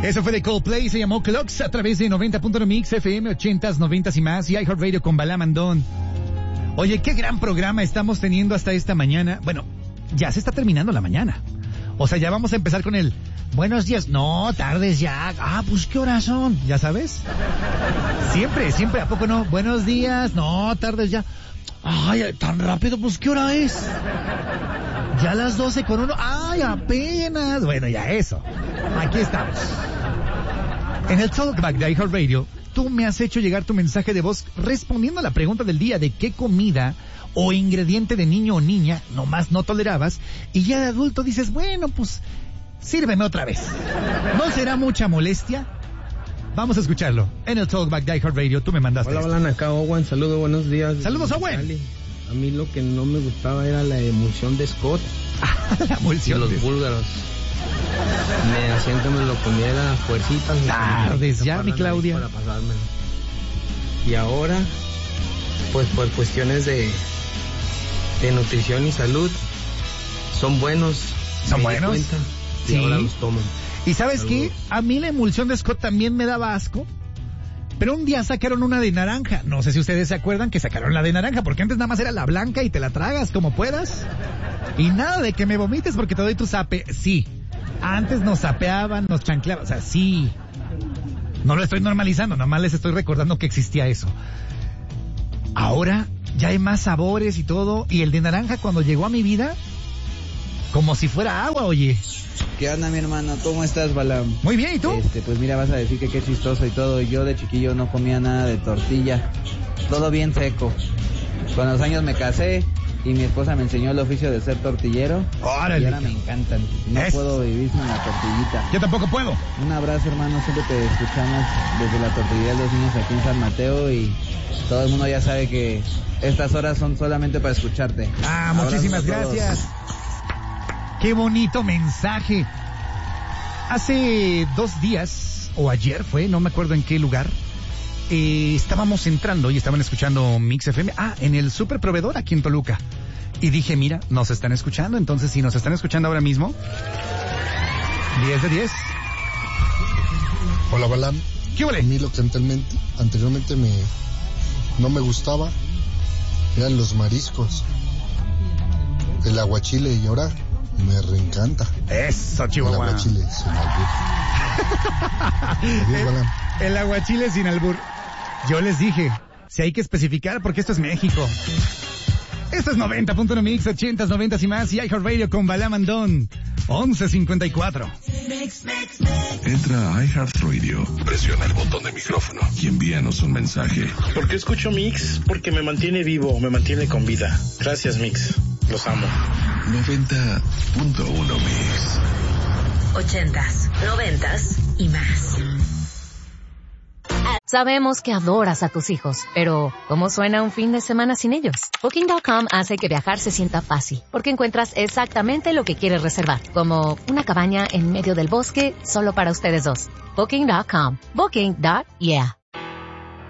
Eso fue de Coldplay, se llamó Clocks a través de 90.1 Mix FM, 80s, 90s y más, y iHeartRadio con Balam Andón. Oye, qué gran programa estamos teniendo hasta esta mañana. Bueno, ya se está terminando la mañana. O sea, ya vamos a empezar con el buenos días. No, tardes ya. Ah, pues ¿qué horas son? ¿Ya sabes? Siempre, ¿a poco no? Buenos días. No, tardes ya. Ay, tan rápido, pues ¿qué hora es? Ya las 12:01. Ay, apenas. Bueno, ya eso. Aquí estamos. En el Talkback de iHeartRadio, tú me has hecho llegar tu mensaje de voz respondiendo a la pregunta del día de qué comida o ingrediente de niño o niña nomás no tolerabas, y ya de adulto dices, bueno, pues sírveme otra vez. ¿No será mucha molestia? Vamos a escucharlo. En el Talkback de iHeartRadio, tú me mandaste. Hola, acá Owen, saludos, buenos días. Saludos, Owen. A mí lo que no me gustaba era la emulsión de Scott. La emulsión de los búlgaros. Me hacían que me lo comiera a fuercitas. Tardes ya, mi Claudia. Para pasármelo. Y ahora, pues por cuestiones de nutrición y salud, son buenos. ¿Son buenos? Y sí. Ahora los tomo. ¿Y sabes qué? A mí la emulsión de Scott también me daba asco. Pero un día sacaron una de naranja. No sé si ustedes se acuerdan que sacaron la de naranja, porque antes nada más era la blanca y te la tragas como puedas. Y nada de que me vomites porque te doy tu zape. Sí. Antes nos zapeaban, nos chancleaban. O sea, sí. No lo estoy normalizando, nomás les estoy recordando que existía eso. Ahora ya hay más sabores y todo. Y el de naranja cuando llegó a mi vida, como si fuera agua, oye. ¿Qué onda, mi hermano? ¿Cómo estás, Balam? Muy bien, ¿y tú? Pues mira, vas a decir que qué chistoso y todo. Yo de chiquillo no comía nada de tortilla. Todo bien seco. Con los años me casé y mi esposa me enseñó el oficio de ser tortillero. ¡Órale! Y ahora me encantan. No puedo vivir sin la tortillita. Yo tampoco puedo. Un abrazo, hermano. Siempre te escuchamos desde la tortillería de los niños aquí en San Mateo y todo el mundo ya sabe que estas horas son solamente para escucharte. Ah, muchísimas gracias. ¡Qué bonito mensaje! Hace 2 días, o ayer fue, no me acuerdo en qué lugar, estábamos entrando y estaban escuchando Mix FM, en el Super Proveedor aquí en Toluca. Y dije, mira, nos están escuchando, entonces si nos están escuchando ahora mismo, 10 de 10. Hola, Balam. ¿Qué huele? A mí lo que anteriormente no me gustaba eran los mariscos, el aguachile, y ahora me reencanta. Eso, Chihuahua. El aguachile sin albur. El aguachile sin albur. Yo les dije, si hay que especificar, porque esto es México. Esto es 90.1 Mix, 80s, 90s y más, y iHeartRadio con Balam Andón, 11:54. Entra a iHeartRadio, presiona el botón de micrófono y envíanos un mensaje. ¿Por qué escucho Mix? Porque me mantiene vivo, me mantiene con vida. Gracias, Mix. Los amo. 90.1 Mix. 80s, 90s y más. Sabemos que adoras a tus hijos, pero ¿cómo suena un fin de semana sin ellos? Booking.com hace que viajar se sienta fácil, porque encuentras exactamente lo que quieres reservar, como una cabaña en medio del bosque solo para ustedes dos. Booking.com. Booking.yeah.